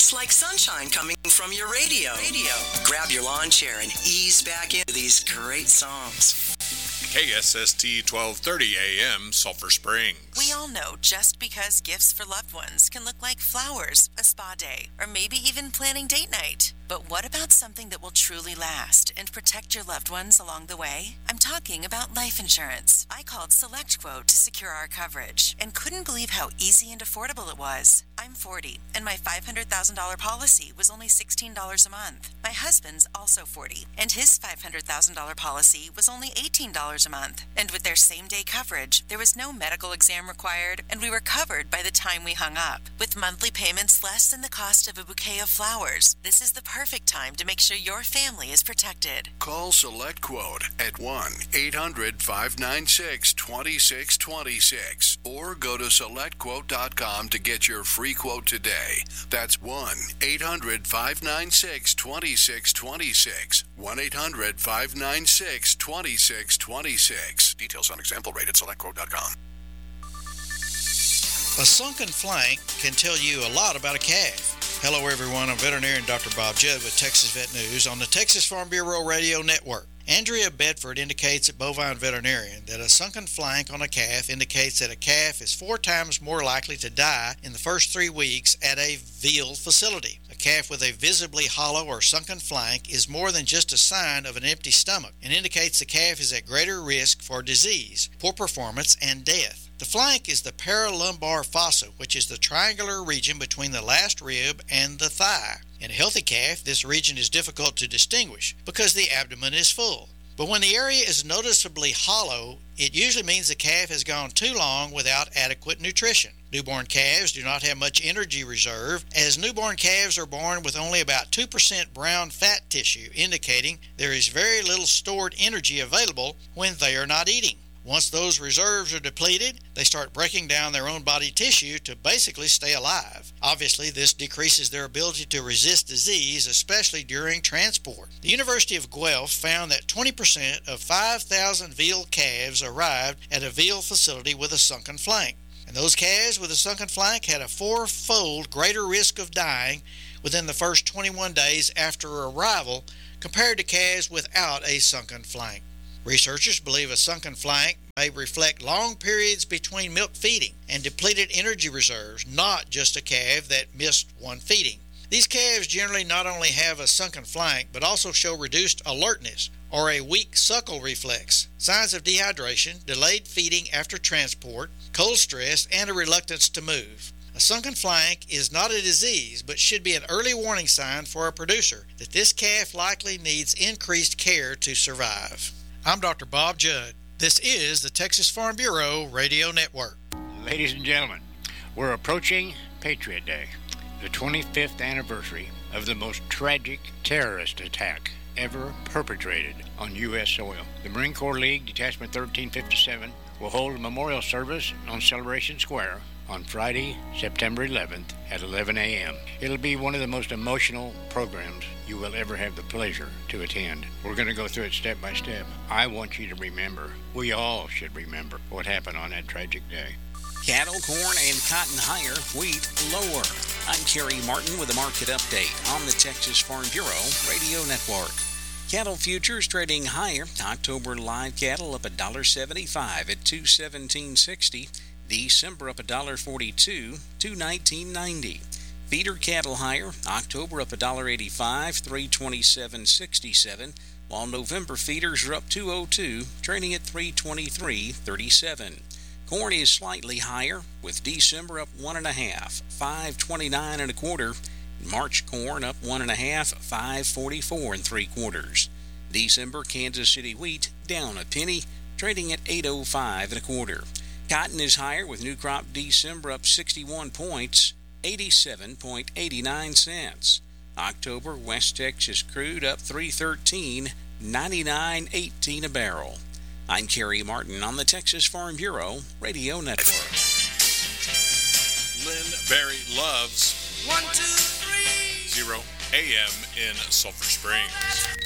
It's like sunshine coming from your radio. Grab your lawn chair and ease back into these great songs. KSST 1230 AM, Sulphur Springs. We all know just because gifts for loved ones can look like flowers, a spa day, or maybe even planning date night. But what about something that will truly last and protect your loved ones along the way? I'm talking about life insurance. I called SelectQuote to secure our coverage and couldn't believe how easy and affordable it was. I'm 40, and my $500,000 policy was only $16 a month. My husband's also 40, and his $500,000 policy was only $18 a month. And with their same-day coverage, there was no medical exam required, and we were covered by the time we hung up. With monthly payments less than the cost of a bouquet of flowers, this is the perfect time to make sure your family is protected. Call SelectQuote at 1-800-596-2626 or go to SelectQuote.com to get your free quote today. That's 1-800-596-2626. 1-800-596-2626. Details on example rate at SelectQuote.com. A sunken flank can tell you a lot about a calf. Hello everyone, I'm veterinarian Dr. Bob Judd with Texas Vet News on the Texas Farm Bureau Radio Network. Andrea Bedford indicates at Bovine Veterinarian that a sunken flank on a calf indicates that a calf is 4 times more likely to die in the first 3 weeks at a veal facility. A calf with a visibly hollow or sunken flank is more than just a sign of an empty stomach and indicates the calf is at greater risk for disease, poor performance, and death. The flank is the paralumbar fossa, which is the triangular region between the last rib and the thigh. In a healthy calf, this region is difficult to distinguish because the abdomen is full. But when the area is noticeably hollow, it usually means the calf has gone too long without adequate nutrition. Newborn calves do not have much energy reserve, as newborn calves are born with only about 2% brown fat tissue, indicating there is very little stored energy available when they are not eating. Once those reserves are depleted, they start breaking down their own body tissue to basically stay alive. Obviously, this decreases their ability to resist disease, especially during transport. The University of Guelph found that 20% of 5,000 veal calves arrived at a veal facility with a sunken flank. And those calves with a sunken flank had a 4-fold greater risk of dying within the first 21 days after arrival compared to calves without a sunken flank. Researchers believe a sunken flank may reflect long periods between milk feeding and depleted energy reserves, not just a calf that missed one feeding. These calves generally not only have a sunken flank, but also show reduced alertness or a weak suckle reflex, signs of dehydration, delayed feeding after transport, cold stress, and a reluctance to move. A sunken flank is not a disease, but should be an early warning sign for a producer that this calf likely needs increased care to survive. I'm Dr. Bob Judd. This is the Texas Farm Bureau Radio Network. Ladies and gentlemen, we're approaching Patriot Day, the 25th anniversary of the most tragic terrorist attack ever perpetrated on U.S. soil. The Marine Corps League Detachment 1357 will hold a memorial service on Celebration Square on Friday, September 11th at 11 a.m. It'll be one of the most emotional programs you will ever have the pleasure to attend. We're going to go through it step by step. I want you to remember, we all should remember what happened on that tragic day. Cattle, corn, and cotton higher, wheat lower. I'm Kerry Martin with a market update on the Texas Farm Bureau Radio Network. Cattle futures trading higher. October live cattle up $1.75 at $217.60. December up $1.42, $219.90. Feeder cattle higher. October up $1.85, $327.67. While November feeders are up $2.02, trading at $323.37. Corn is slightly higher, with December up 1.5, $529.25. March corn up 1.5, $544.75. December Kansas City wheat down a penny, trading at $805.25. Cotton is higher, with new crop December up 61 points, 87.89 cents. October West Texas crude up $313, 99.18 a barrel. I'm Kerry Martin on the Texas Farm Bureau Radio Network. Lynn Berry loves 1, 2, 3 0 AM in Sulphur Springs.